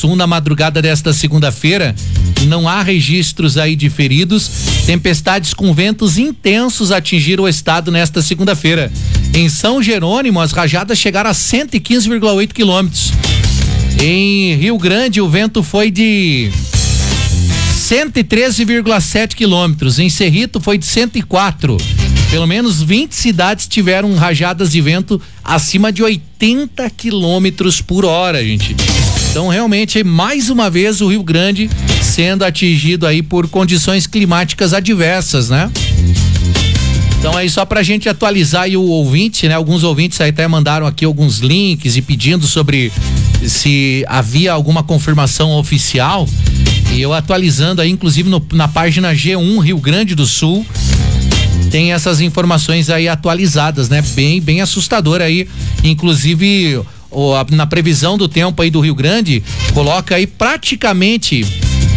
Sul na madrugada desta segunda-feira. Não há registros aí de feridos. Tempestades com ventos intensos atingiram o estado nesta segunda-feira. Em São Jerônimo, as rajadas chegaram a 115,8 quilômetros. Em Rio Grande, o vento foi de 113,7 quilômetros. Em Cerrito foi de 104. Pelo menos 20 cidades tiveram rajadas de vento acima de 80 quilômetros por hora, gente. Então, realmente, mais uma vez, o Rio Grande sendo atingido aí por condições climáticas adversas, né? Então, aí só pra gente atualizar aí o ouvinte, né? Alguns ouvintes aí até mandaram aqui alguns links e pedindo sobre se havia alguma confirmação oficial. E eu atualizando aí, inclusive na página G1 Rio Grande do Sul, tem essas informações aí atualizadas, né? Bem assustador aí, inclusive na previsão do tempo aí do Rio Grande, coloca aí praticamente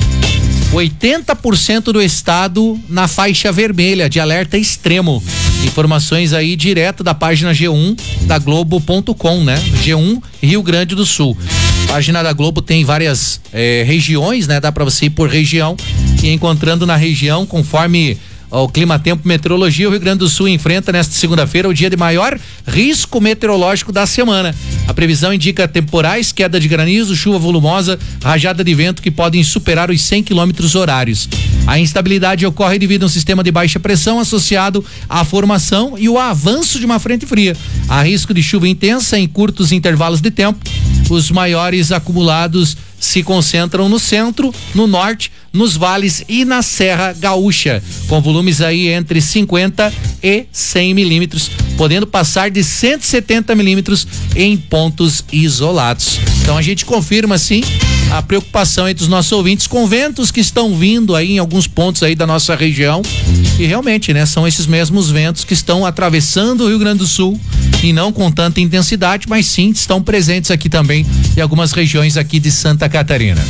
80% do estado na faixa vermelha de alerta extremo. Informações aí direto da página G1 da Globo.com, né? G1 Rio Grande do Sul. A página da Globo tem várias regiões, né? Dá pra você ir por região e encontrando na região, conforme o Clima Tempo Meteorologia, o Rio Grande do Sul enfrenta nesta segunda-feira o dia de maior risco meteorológico da semana. A previsão indica temporais, queda de granizo, chuva volumosa, rajada de vento que podem superar os 100 quilômetros horários. A instabilidade ocorre devido a um sistema de baixa pressão associado à formação e o avanço de uma frente fria. Há risco de chuva intensa em curtos intervalos de tempo. Os maiores acumulados se concentram no centro, no norte, nos vales e na Serra Gaúcha, com volumes aí entre 50 e 100 milímetros, podendo passar de 170 milímetros em pontos isolados. Então a gente confirma sim a preocupação aí dos nossos ouvintes com ventos que estão vindo aí em alguns pontos aí da nossa região e realmente, né, são esses mesmos ventos que estão atravessando o Rio Grande do Sul e não com tanta intensidade, mas sim estão presentes aqui também em algumas regiões aqui de Santa Catarina.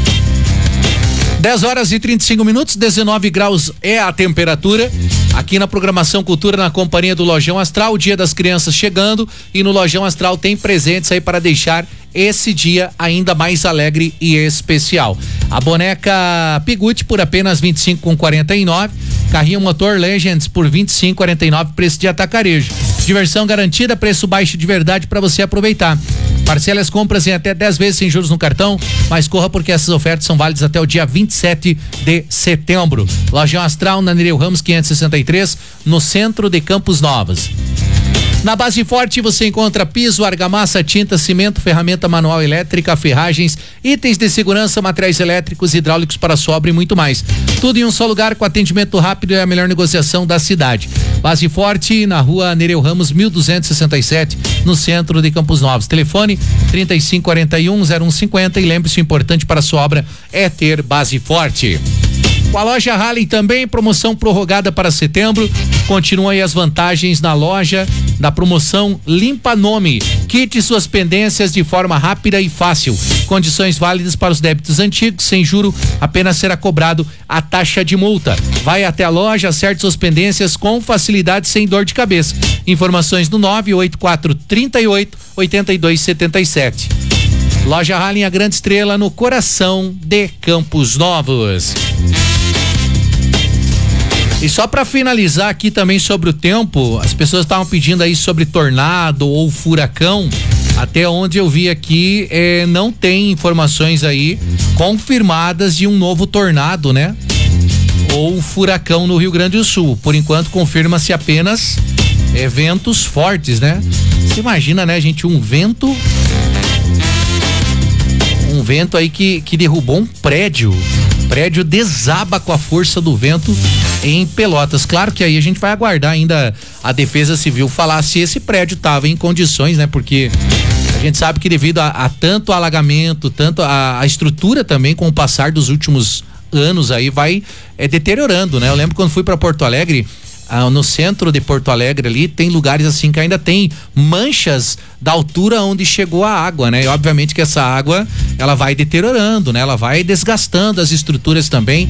10 horas e 35 minutos, 19 graus é a temperatura. Aqui na programação Cultura, na companhia do Lojão Astral, o Dia das Crianças chegando, e no Lojão Astral tem presentes aí para deixar esse dia ainda mais alegre e especial. A boneca Piguti por apenas 25,49. Carrinho motor Legends por 25,49, preço de atacarejo. Diversão garantida, preço baixo de verdade para você aproveitar. Parcela as compras em até 10 vezes sem juros no cartão, mas corra porque essas ofertas são válidas até o dia 27 de setembro. Lojão Astral na Nereu Ramos 563, no centro de Campos Novos. Na Base Forte você encontra piso, argamassa, tinta, cimento, ferramenta manual elétrica, ferragens, itens de segurança, materiais elétricos, hidráulicos para sua obra e muito mais. Tudo em um só lugar com atendimento rápido e a melhor negociação da cidade. Base Forte na rua Nereu Ramos 1267, no centro de Campos Novos. Telefone 3541-0150 e lembre-se, o importante para a sua obra é ter Base Forte. Com a loja Halley também, promoção prorrogada para setembro. Continuam aí as vantagens na loja da promoção Limpa Nome. Quite suas pendências de forma rápida e fácil. Condições válidas para os débitos antigos, sem juro, apenas será cobrado a taxa de multa. Vai até a loja, acerte suas pendências com facilidade, sem dor de cabeça. Informações no 98438-8277. Loja Halley, a grande estrela no coração de Campos Novos. E só para finalizar aqui também sobre o tempo, as pessoas estavam pedindo aí sobre tornado ou furacão. Até onde eu vi aqui, não tem informações aí confirmadas de um novo tornado, né? Ou furacão no Rio Grande do Sul. Por enquanto, confirma-se apenas ventos fortes, né? Você imagina, né, gente, um vento aí que derrubou um prédio. O prédio desaba com a força do vento em Pelotas. Claro que aí a gente vai aguardar ainda a Defesa Civil falar se esse prédio estava em condições, né? Porque a gente sabe que devido a tanto alagamento, tanto a estrutura também, com o passar dos últimos anos aí vai deteriorando, né? Eu lembro quando fui para Porto Alegre, no centro de Porto Alegre ali, tem lugares assim que ainda tem manchas da altura onde chegou a água, né? E obviamente que essa água, ela vai deteriorando, né? Ela vai desgastando as estruturas também.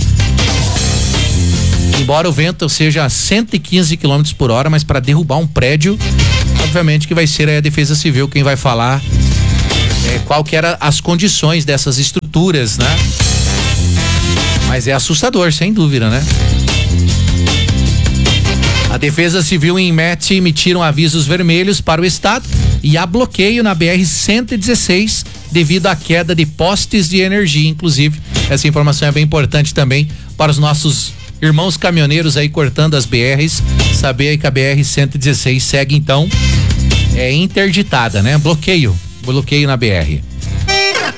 Embora o vento seja 115 km por hora, mas para derrubar um prédio, obviamente que vai ser a Defesa Civil quem vai falar qual que eram as condições dessas estruturas. estruturas, né? Mas é assustador, sem dúvida, né? A Defesa Civil e INMET emitiram avisos vermelhos para o estado e há bloqueio na BR-116 devido à queda de postes de energia. Inclusive, essa informação é bem importante também para os nossos irmãos caminhoneiros aí cortando as BRs. Saber que a BR-116 segue então interditada, né? Bloqueio na BR.